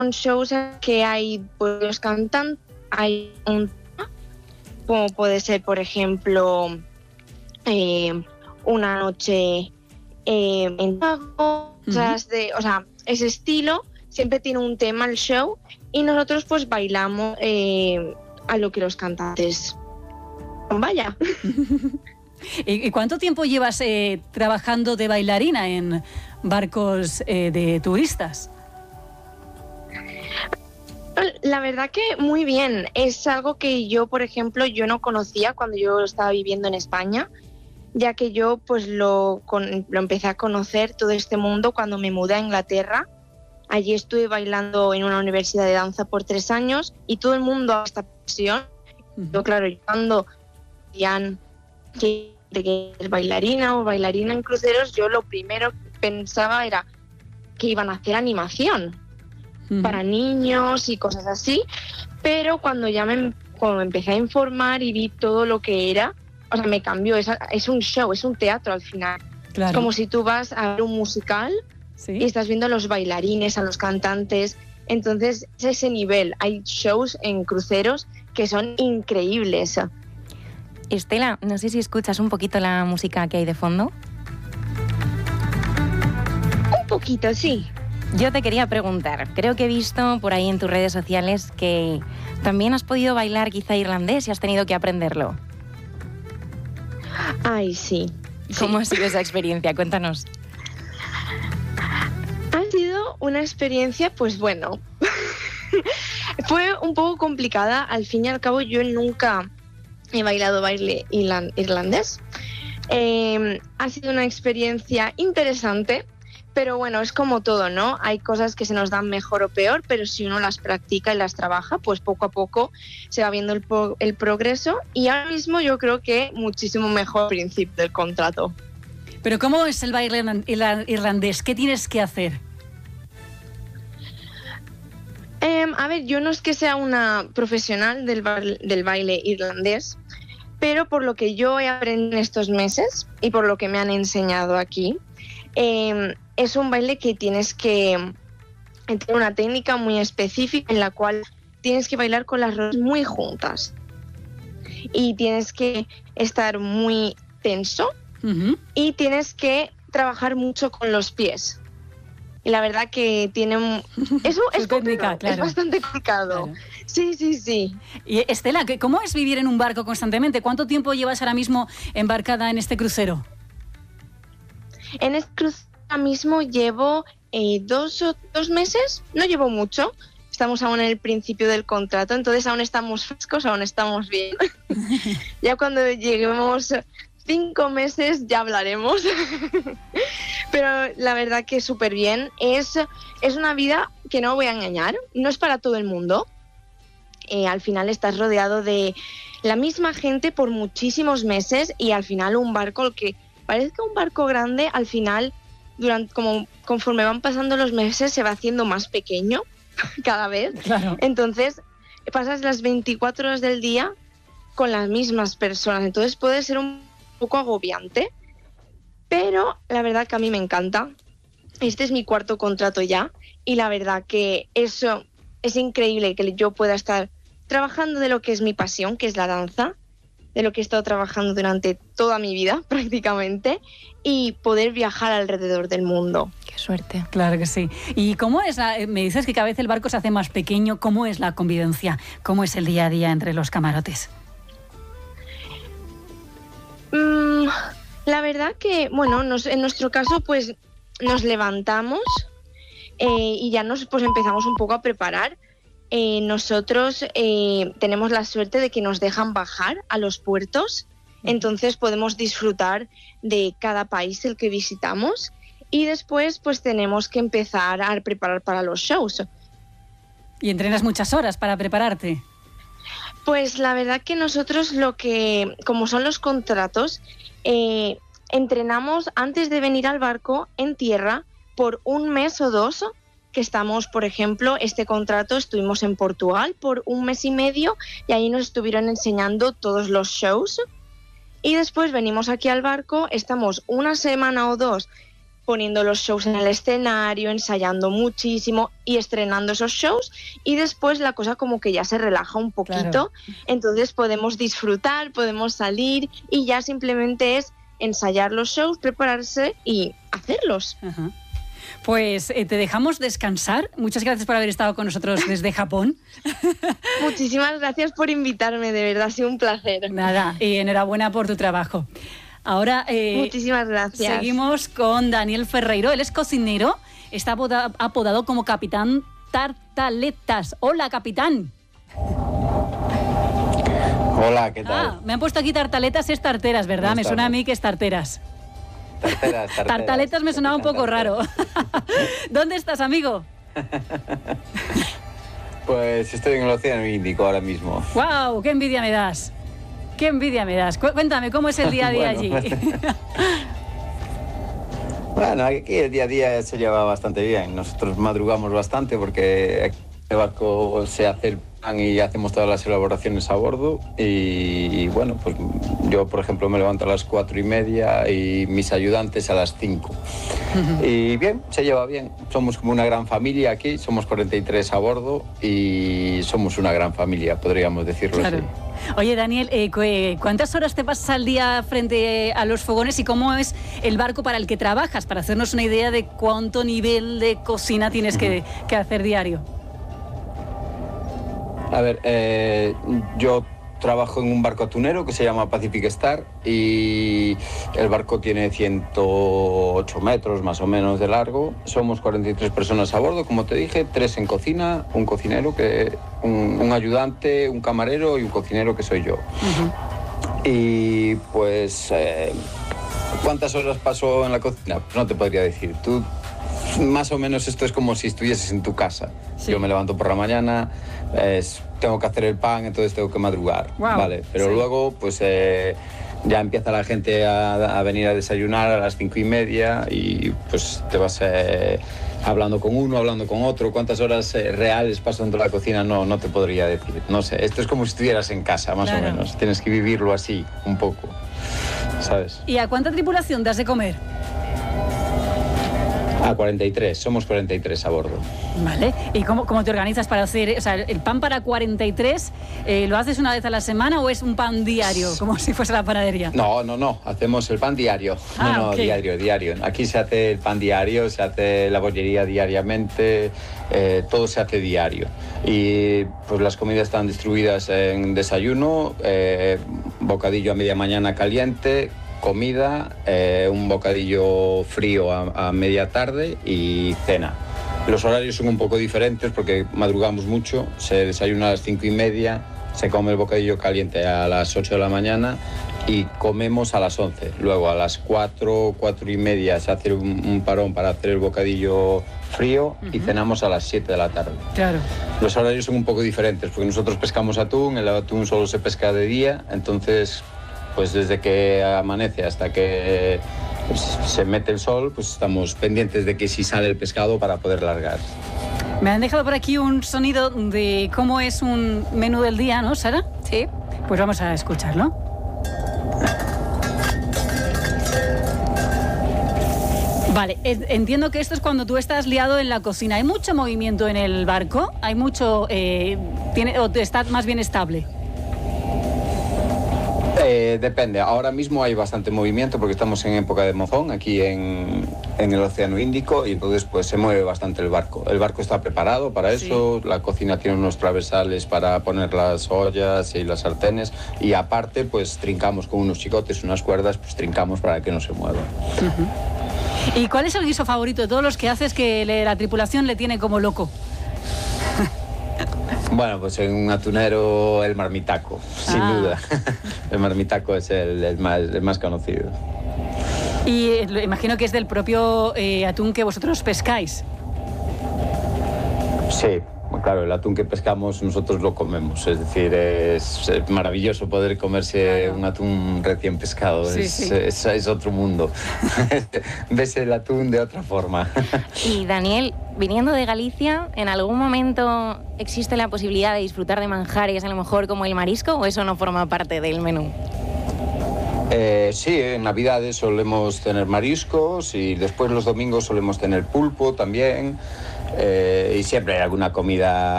shows en que hay pues cantantes, hay un tema, como puede ser, por ejemplo, una noche en cosas de, o sea, ese estilo, siempre tiene un tema el show y nosotros pues bailamos a lo que los cantantes vaya. ¿Y cuánto tiempo llevas trabajando de bailarina en barcos de turistas? La verdad que muy bien. Es algo que yo, por ejemplo, yo no conocía cuando yo estaba viviendo en España, ya que yo pues lo empecé a conocer todo este mundo cuando me mudé a Inglaterra. Allí estuve bailando en una universidad de danza por 3 años y todo el mundo a esta pasión. Yo, claro, cuando decían que es bailarina o bailarina en cruceros, yo lo primero que pensaba era que iban a hacer animación para niños y cosas así, pero cuando ya cuando empecé a informar y vi todo lo que era, o sea, me cambió. Es un show, es un teatro al final. Claro. Es como si tú vas a ver un musical, ¿sí?, y estás viendo a los bailarines, a los cantantes. Entonces es ese nivel. Hay shows en cruceros que son increíbles. Estela, no sé si escuchas un poquito la música que hay de fondo. Un poquito, sí. Yo te quería preguntar, creo que he visto por ahí en tus redes sociales que también has podido bailar quizá irlandés y has tenido que aprenderlo. Ay, sí. ¿Cómo ha sido esa experiencia? Cuéntanos. Ha sido una experiencia, pues bueno, fue un poco complicada. Al fin y al cabo, yo nunca he bailado baile irlandés. Ha sido una experiencia interesante, pero bueno, es como todo, ¿no? Hay cosas que se nos dan mejor o peor, pero si uno las practica y las trabaja, pues poco a poco se va viendo el progreso, y ahora mismo yo creo que muchísimo mejor al principio del contrato. Pero ¿cómo es el baile irlandés? ¿Qué tienes que hacer? A ver, yo no es que sea una profesional del baile irlandés, pero por lo que yo he aprendido en estos meses y por lo que me han enseñado aquí, es un baile que tienes que tener una técnica muy específica en la cual tienes que bailar con las rodillas muy juntas y tienes que estar muy tenso, y tienes que trabajar mucho con los pies. Y la verdad que tiene eso es técnica, claro. Es bastante complicado. Claro. Sí. Y Estela, ¿cómo es vivir en un barco constantemente? ¿Cuánto tiempo llevas ahora mismo embarcada en este crucero? En este crucero ahora mismo llevo 2 meses, no llevo mucho. Estamos aún en el principio del contrato, entonces aún estamos frescos, aún estamos bien. Ya cuando lleguemos 5 meses ya hablaremos. Pero la verdad que súper bien. Es una vida que, no voy a engañar, no es para todo el mundo. Al final estás rodeado de la misma gente por muchísimos meses, y al final un barco, que parezca un barco grande, al final conforme van pasando los meses se va haciendo más pequeño cada vez. Claro. Entonces pasas las 24 horas del día con las mismas personas, entonces puede ser un poco agobiante, pero la verdad que a mí me encanta. Este es mi 4º contrato ya, y la verdad que eso es increíble, que yo pueda estar trabajando de lo que es mi pasión, que es la danza, de lo que he estado trabajando durante toda mi vida prácticamente, y poder viajar alrededor del mundo. Qué suerte. Claro que sí. ¿Y cómo es me dices que cada vez el barco se hace más pequeño? ¿Cómo es la convivencia? ¿Cómo es el día a día entre los camarotes? La verdad que, bueno, en nuestro caso, pues nos levantamos y ya pues empezamos un poco a preparar. Nosotros tenemos la suerte de que nos dejan bajar a los puertos, entonces podemos disfrutar de cada país el que visitamos, y después pues tenemos que empezar a preparar para los shows. ¿Y entrenas muchas horas para prepararte? Pues la verdad que nosotros como son los contratos, entrenamos antes de venir al barco en tierra por 1 mes o 2, que estamos, por ejemplo, este contrato estuvimos en Portugal por 1 mes y medio, y ahí nos estuvieron enseñando todos los shows, y después venimos aquí al barco, estamos 1 semana o 2 poniendo los shows en el escenario, ensayando muchísimo y estrenando esos shows, y después la cosa como que ya se relaja un poquito, entonces podemos disfrutar, podemos salir y ya simplemente es ensayar los shows, prepararse y hacerlos. Ajá. Pues te dejamos descansar. Muchas gracias por haber estado con nosotros desde Japón. Muchísimas gracias por invitarme, de verdad, ha sido un placer. Nada, y enhorabuena por tu trabajo. Ahora muchísimas gracias. Seguimos con Daniel Ferreiro. Él es cocinero, está apodado como Capitán Tartaletas. Hola, capitán. Hola, ¿qué tal? Me han puesto aquí tartaletas, es tarteras, ¿verdad? Me suena a mí que es tarteras. Tarteras. Tartaletas me sonaba un poco raro. ¿Dónde estás, amigo? Pues estoy en el Océano Índico ahora mismo. ¡Guau! ¡Qué envidia me das! ¡Qué envidia me das! Cuéntame, ¿cómo es el día a día allí? Bueno, aquí el día a día se lleva bastante bien. Nosotros madrugamos bastante porque aquí en el barco se hace el pan y hacemos todas las elaboraciones a bordo. Y bueno, pues yo, por ejemplo, me levanto a las 4:30 y mis ayudantes a las 5. Y bien, se lleva bien. Somos como una gran familia aquí, somos 43 a bordo y somos una gran familia, podríamos decirlo así. Oye, Daniel, ¿cuántas horas te pasas al día frente a los fogones y cómo es el barco para el que trabajas? Para hacernos una idea de cuánto nivel de cocina tienes que hacer diario. A ver, yo trabajo en un barco atunero que se llama Pacific Star y el barco tiene 108 metros más o menos de largo. Somos 43 personas a bordo, como te dije, 3 en cocina, un cocinero, un ayudante, un camarero y un cocinero que soy yo. Y pues, ¿cuántas horas paso en la cocina? Pues no te podría decir. Tú, más o menos esto es como si estuvieses en tu casa. Sí. Yo me levanto por la mañana, tengo que hacer el pan, entonces tengo que madrugar, ¿vale? Pero luego, pues ya empieza la gente a venir a desayunar a las 5:30 y pues te vas hablando con uno, hablando con otro. ¿Cuántas horas reales paso dentro de la cocina? No te podría decir. No sé, esto es como si estuvieras en casa, más o menos. Tienes que vivirlo así, un poco, ¿sabes? ¿Y a cuánta tripulación das de comer? A 43, somos 43 a bordo. Vale, ¿y cómo te organizas para hacer, o sea, el pan para 43, lo haces una vez a la semana o es un pan diario, como si fuese la panadería? No, hacemos el pan diario. Diario. Aquí se hace el pan diario, se hace la bollería diariamente, todo se hace diario. Y pues las comidas están distribuidas en desayuno, bocadillo a media mañana caliente, comida, un bocadillo frío a media tarde y cena. Los horarios son un poco diferentes porque madrugamos mucho, se desayuna a las 5:30, se come el bocadillo caliente a las 8 de la mañana y comemos a las 11. Luego a las 4:30 se hace un parón para hacer el bocadillo frío y cenamos a las 7 de la tarde. Claro. Los horarios son un poco diferentes porque nosotros pescamos atún, el atún solo se pesca de día, entonces pues desde que amanece hasta que se mete el sol, pues estamos pendientes de que si sale el pescado para poder largar. Me han dejado por aquí un sonido de cómo es un menú del día, ¿no, Sara? Sí. Pues vamos a escucharlo. Vale, entiendo que esto es cuando tú estás liado en la cocina. ¿Hay mucho movimiento en el barco? ¿Hay mucho... o está más bien estable? Depende, ahora mismo hay bastante movimiento porque estamos en época de mozón aquí en el Océano Índico y entonces pues se mueve bastante el barco. El barco está preparado para eso, la cocina tiene unos traversales para poner las ollas y las sartenes y aparte pues trincamos con unos chicotes, unas cuerdas, pues trincamos para que no se mueva. ¿Y cuál es el guiso favorito de todos los que haces que la tripulación le tiene como loco? Bueno, pues en un atunero el marmitaco, sin duda. El marmitaco es el más conocido. Y imagino que es del propio atún que vosotros pescáis. Sí, claro, el atún que pescamos nosotros lo comemos. Es decir, es maravilloso poder comerse un atún recién pescado. Sí, es otro mundo. Ves el atún de otra forma. Y Daniel, viniendo de Galicia, ¿en algún momento existe la posibilidad de disfrutar de manjares, a lo mejor como el marisco, o eso no forma parte del menú? Sí, en Navidades solemos tener mariscos y después los domingos solemos tener pulpo también. Y siempre hay alguna comida